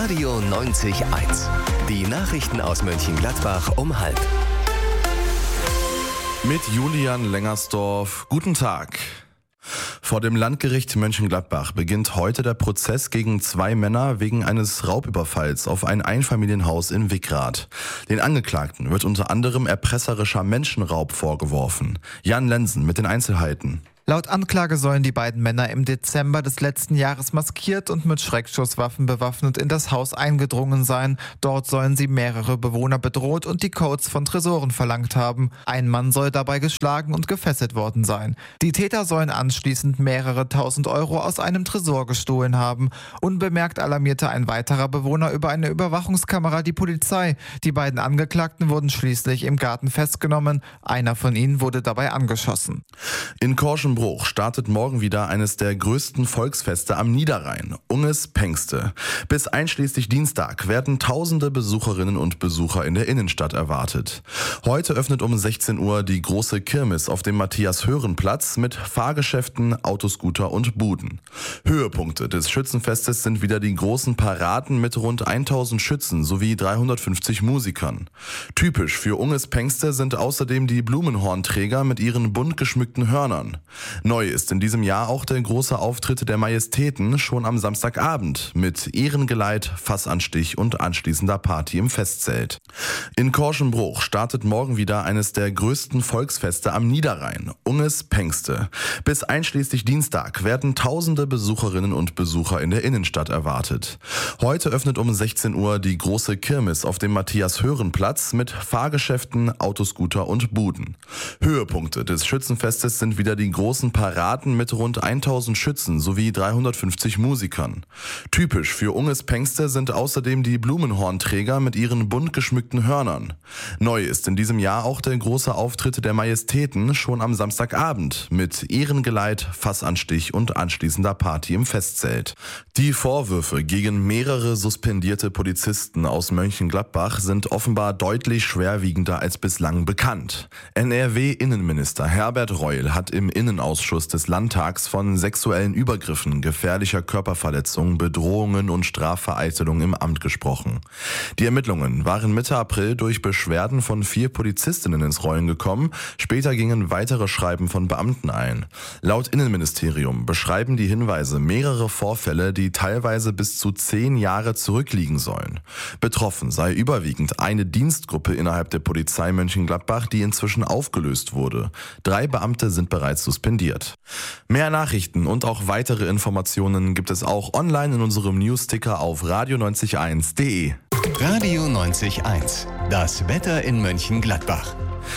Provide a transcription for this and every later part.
Radio 90.1. Die Nachrichten aus Mönchengladbach um 12:30. Mit Julian Lengersdorf. Guten Tag. Vor dem Landgericht Mönchengladbach beginnt heute der Prozess gegen 2 Männer wegen eines Raubüberfalls auf ein Einfamilienhaus in Wickrath. Den Angeklagten wird unter anderem erpresserischer Menschenraub vorgeworfen. Jan Lensen mit den Einzelheiten. Laut Anklage sollen die beiden Männer im Dezember des letzten Jahres maskiert und mit Schreckschusswaffen bewaffnet in das Haus eingedrungen sein. Dort sollen sie mehrere Bewohner bedroht und die Codes von Tresoren verlangt haben. Ein Mann soll dabei geschlagen und gefesselt worden sein. Die Täter sollen anschließend mehrere tausend Euro aus einem Tresor gestohlen haben. Unbemerkt alarmierte ein weiterer Bewohner über eine Überwachungskamera die Polizei. Die beiden Angeklagten wurden schließlich im Garten festgenommen. Einer von ihnen wurde dabei angeschossen. In Korschenbruch startet morgen wieder eines der größten Volksfeste am Niederrhein, Unges Pengste. Bis einschließlich Dienstag werden tausende Besucherinnen und Besucher in der Innenstadt erwartet. Heute öffnet um 16 Uhr die große Kirmes auf dem Matthias-Hören-Platz mit Fahrgeschäften, Autoscooter und Buden. Höhepunkte des Schützenfestes sind wieder die großen Paraden mit rund 1000 Schützen sowie 350 Musikern. Typisch für Unges Pengste sind außerdem die Blumenhornträger mit ihren bunt geschmückten Hörnern. Neu ist in diesem Jahr auch der große Auftritt der Majestäten schon am Samstagabend mit Ehrengeleit, Fassanstich und anschließender Party im Festzelt. In Korschenbruch startet morgen wieder eines der größten Volksfeste am Niederrhein, Unges Pengste. Bis einschließlich Dienstag werden tausende Besucherinnen und Besucher in der Innenstadt erwartet. Heute öffnet um 16 Uhr die große Kirmes auf dem Matthias-Hören-Platz mit Fahrgeschäften, Autoscooter und Buden. Höhepunkte des Schützenfestes sind wieder die großen Paraden mit rund 1000 Schützen sowie 350 Musikern. Typisch für Unges Pengste sind außerdem die Blumenhornträger mit ihren bunt geschmückten Hörnern. Neu ist in diesem Jahr auch der große Auftritt der Majestäten schon am Samstagabend mit Ehrengeleit, Fassanstich und anschließender Party im Festzelt. Die Vorwürfe gegen mehrere suspendierte Polizisten aus Mönchengladbach sind offenbar deutlich schwerwiegender als bislang bekannt. NRW-Innenminister Herbert Reul hat im Innenausschuss des Landtags von sexuellen Übergriffen, gefährlicher Körperverletzung, Bedrohungen und Strafvereitelung im Amt gesprochen. Die Ermittlungen waren Mitte April durch Beschwerden von 4 Polizistinnen ins Rollen gekommen. Später gingen weitere Schreiben von Beamten ein. Laut Innenministerium beschreiben die Hinweise mehrere Vorfälle, die teilweise bis zu 10 Jahre zurückliegen sollen. Betroffen sei überwiegend eine Dienstgruppe innerhalb der Polizei Mönchengladbach, die inzwischen aufgelöst wurde. 3 Beamte sind bereits suspendiert. Mehr Nachrichten und auch weitere Informationen gibt es auch online in unserem Newsticker auf radio901.de. Radio 90.1. Das Wetter in Mönchengladbach.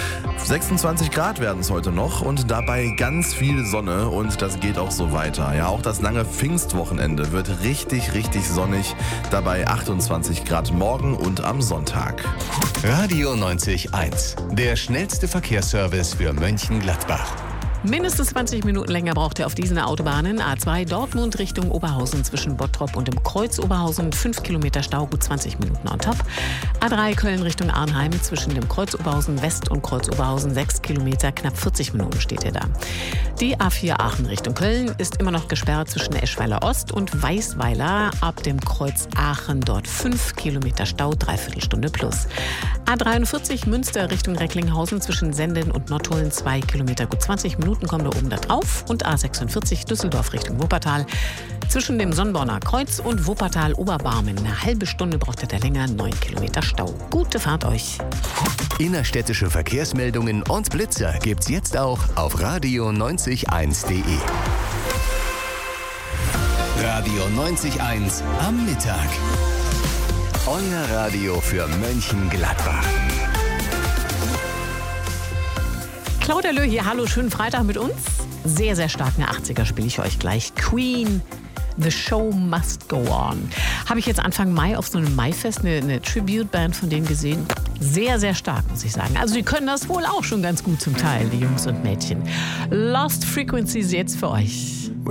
26 Grad werden es heute noch und dabei ganz viel Sonne und das geht auch so weiter. Ja, auch das lange Pfingstwochenende wird richtig sonnig. Dabei 28 Grad morgen und am Sonntag. Radio 90.1. Der schnellste Verkehrsservice für Mönchengladbach. Mindestens 20 Minuten länger braucht ihr auf diesen Autobahnen. A2 Dortmund Richtung Oberhausen zwischen Bottrop und dem Kreuz Oberhausen. 5 Kilometer Stau, gut 20 Minuten on top. A3 Köln Richtung Arnheim zwischen dem Kreuz Oberhausen West und Kreuz Oberhausen. 6 Kilometer, knapp 40 Minuten steht ihr da. Die A4 Aachen Richtung Köln ist immer noch gesperrt zwischen Eschweiler Ost und Weißweiler. Ab dem Kreuz Aachen dort 5 Kilometer Stau, Dreiviertelstunde plus. A43 Münster Richtung Recklinghausen zwischen Senden und Nottuln. 2 Kilometer, gut 20 Minuten kommen da oben da drauf. Und A46 Düsseldorf Richtung Wuppertal. Zwischen dem Sonnborner Kreuz und Wuppertal Oberbarmen. Eine halbe Stunde braucht ihr da länger, 9 Kilometer Stau. Gute Fahrt euch. Innerstädtische Verkehrsmeldungen und Blitzer gibt's jetzt auch auf radio901.de. Radio 90.1 am Mittag. Euer Radio für Mönchengladbach. Claudia Löh hier, hallo, schönen Freitag mit uns. Sehr starken 80er spiele ich euch gleich. Queen, The Show Must Go On. Habe ich jetzt Anfang Mai auf so einem Maifest eine Tribute-Band von denen gesehen. Sehr stark, muss ich sagen. Also die können das wohl auch schon ganz gut zum Teil, die Jungs und Mädchen. Lost Frequencies jetzt für euch.